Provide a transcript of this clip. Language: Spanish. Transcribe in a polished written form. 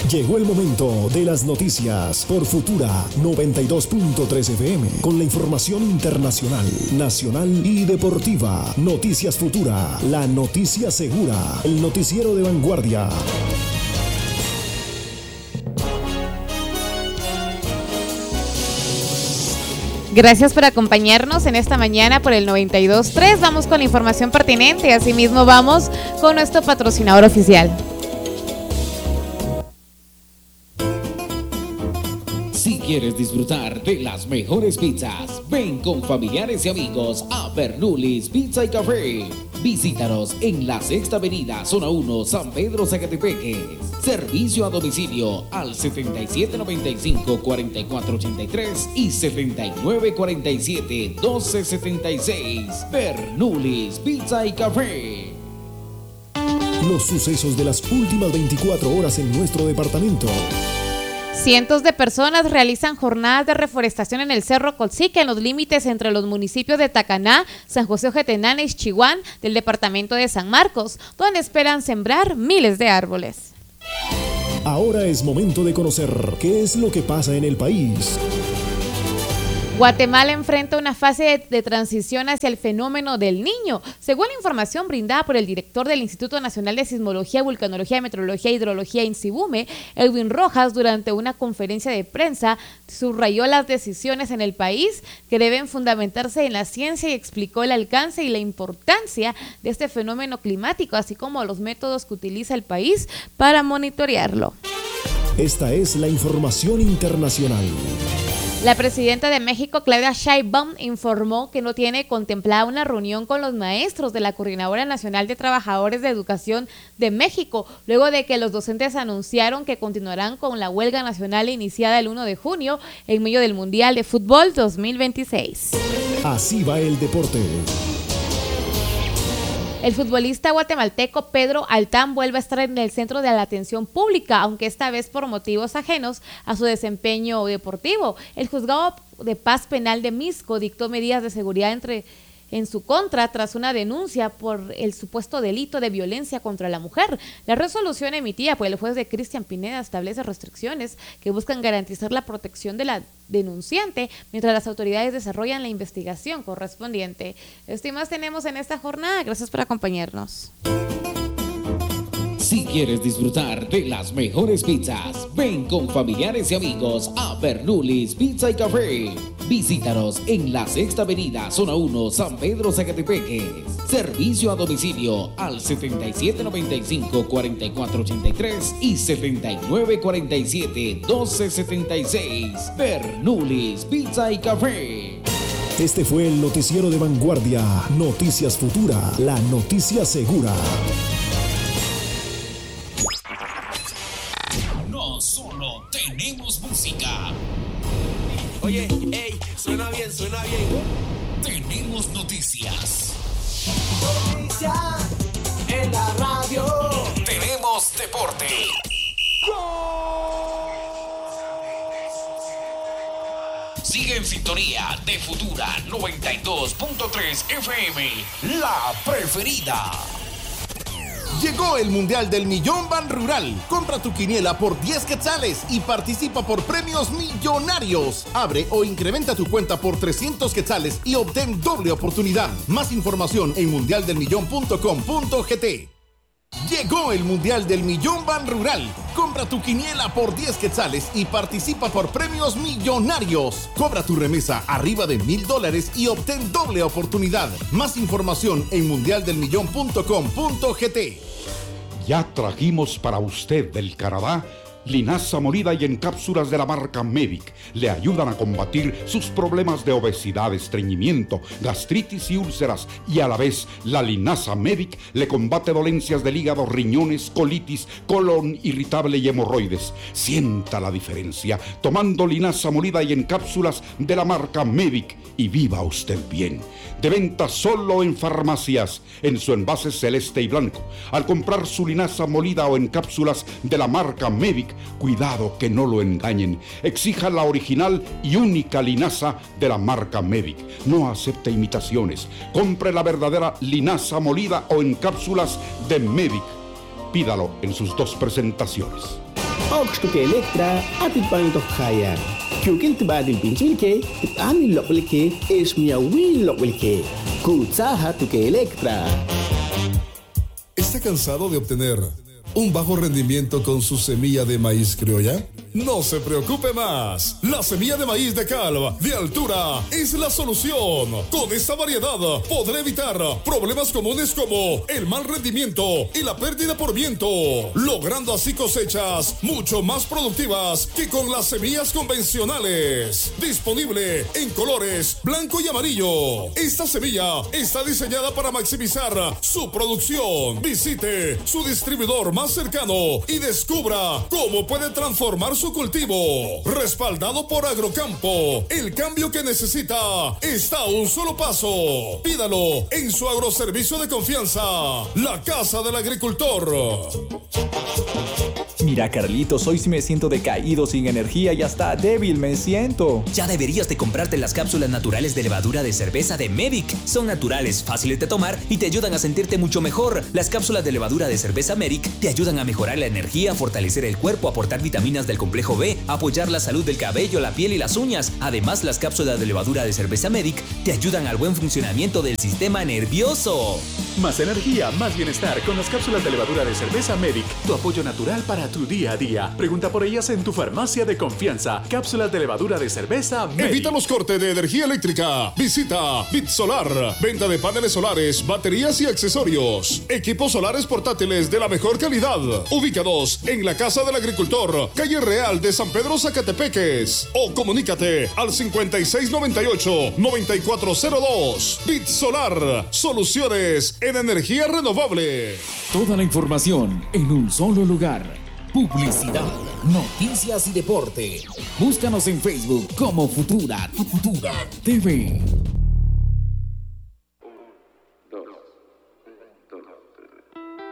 Llegó el momento de las noticias por Futura 92.3 FM con la información internacional, nacional y deportiva. Noticias Futura, la noticia segura, el noticiero de vanguardia. Gracias por acompañarnos en esta mañana por el 92.3. Vamos con la información pertinente y asimismo vamos con nuestro patrocinador oficial. Si quieres disfrutar de las mejores pizzas, ven con familiares y amigos a Bernoulli's Pizza y Café. Visítanos en la Sexta Avenida, Zona 1, San Pedro, Zacatepeques. Servicio a domicilio al 7795-4483 y 7947-1276. Bernoulli's Pizza y Café. Los sucesos de las últimas 24 horas en nuestro departamento. Cientos de personas realizan jornadas de reforestación en el Cerro Colsica, en los límites entre los municipios de Tacaná, San José Ojetenana y Ixchihuán del departamento de San Marcos, donde esperan sembrar miles de árboles. Ahora es momento de conocer qué es lo que pasa en el país. Guatemala enfrenta una fase de transición hacia el fenómeno del Niño. Según la información brindada por el director del Instituto Nacional de Sismología, Vulcanología, Meteorología e Hidrología, INSIBUME, Edwin Rojas, durante una conferencia de prensa, subrayó las decisiones en el país que deben fundamentarse en la ciencia y explicó el alcance y la importancia de este fenómeno climático, así como los métodos que utiliza el país para monitorearlo. Esta es la información internacional. La presidenta de México, Claudia Sheinbaum, informó que no tiene contemplada una reunión con los maestros de la Coordinadora Nacional de Trabajadores de Educación de México, luego de que los docentes anunciaron que continuarán con la huelga nacional iniciada el 1 de junio en medio del Mundial de Fútbol 2026. Así va el deporte. El futbolista guatemalteco Pedro Altán vuelve a estar en el centro de la atención pública, aunque esta vez por motivos ajenos a su desempeño deportivo. El juzgado de paz penal de Mixco dictó medidas de seguridad en su contra tras una denuncia por el supuesto delito de violencia contra la mujer. La resolución emitida por el juez de Cristian Pineda establece restricciones que buscan garantizar la protección de la denunciante mientras las autoridades desarrollan la investigación correspondiente. Esto y más tenemos en esta jornada. Gracias por acompañarnos. Si quieres disfrutar de las mejores pizzas, ven con familiares y amigos a Bernoulli's Pizza y Café. Visítanos en la Sexta Avenida, Zona 1, San Pedro, Zacatepeques. Servicio a domicilio al 7795-4483 y 7947-1276. Bernoulli's Pizza y Café. Este fue el noticiero de vanguardia. Noticias Futura, la noticia segura. No solo tenemos música. Oye, hey, suena bien, suena bien. Tenemos noticias. Noticias en la radio. Tenemos deporte. Sigue en sintonía de Futura 92.3 FM, la preferida. Llegó el Mundial del Millón Ban Rural. Compra tu quiniela por 10 quetzales y participa por premios millonarios. Abre o incrementa tu cuenta por 300 quetzales y obtén doble oportunidad. Más información en mundialdelmillón.com.gt. Llegó el Mundial del Millón Ban Rural. Compra tu quiniela por 10 quetzales y participa por premios millonarios. Cobra tu remesa arriba de $1,000 y obtén doble oportunidad. Más información en mundialdelmillón.com.gt. Ya trajimos para usted del Canadá linaza molida y en cápsulas de la marca Medic. Le ayudan a combatir sus problemas de obesidad, estreñimiento, gastritis y úlceras. Y a la vez, la linaza Medic le combate dolencias del hígado, riñones, colitis, colon irritable y hemorroides. Sienta la diferencia tomando linaza molida y en cápsulas de la marca Medic y viva usted bien. De venta solo en farmacias, en su envase celeste y blanco. Al comprar su linaza molida o en cápsulas de la marca Medic, cuidado que no lo engañen. Exija la original y única linaza de la marca Medic. No acepte imitaciones. Compre la verdadera linaza molida o en cápsulas de Medic. Pídalo en sus dos presentaciones. Oxtuke Electra, Atipang Tokhayan. Kyukin Tibadin Pinchilke, Tipani Loklike, Esmia Will Loklike. Kutsaha Tuke Electra. ¿Está cansado de obtener un bajo rendimiento con su semilla de maíz criolla? No se preocupe más. La semilla de maíz de Calva de altura es la solución. Con esta variedad podrá evitar problemas comunes como el mal rendimiento y la pérdida por viento, logrando así cosechas mucho más productivas que con las semillas convencionales. Disponible en colores blanco y amarillo. Esta semilla está diseñada para maximizar su producción. Visite su distribuidor más cercano y descubra cómo puede transformar su cultivo. Respaldado por Agrocampo, el cambio que necesita está a un solo paso. Pídalo en su agroservicio de confianza, la Casa del Agricultor. Mira, Carlitos, hoy sí me siento decaído, sin energía y hasta débil me siento. Ya deberías de comprarte las cápsulas naturales de levadura de cerveza de Medic. Son naturales, fáciles de tomar y te ayudan a sentirte mucho mejor. Las cápsulas de levadura de cerveza Medic te ayudan a mejorar la energía, fortalecer el cuerpo, aportar vitaminas del complejo B, apoyar la salud del cabello, la piel y las uñas. Además, las cápsulas de levadura de cerveza Medic te ayudan al buen funcionamiento del sistema nervioso. Más energía, más bienestar con las cápsulas de levadura de cerveza Medic. Tu apoyo natural para tu día a día. Pregunta por ellas en tu farmacia de confianza. Cápsulas de levadura de cerveza Medic. Evita los cortes de energía eléctrica. Visita BitSolar. Venta de paneles solares, baterías y accesorios. Equipos solares portátiles de la mejor calidad. Ubicados en la Casa del Agricultor, calle Real de San Pedro, Zacatepeques. O comunícate al 5698-9402. BitSolar. Soluciones en energía renovable. Toda la información en un solo lugar. Publicidad, noticias y deporte. Búscanos en Facebook como Futura TV.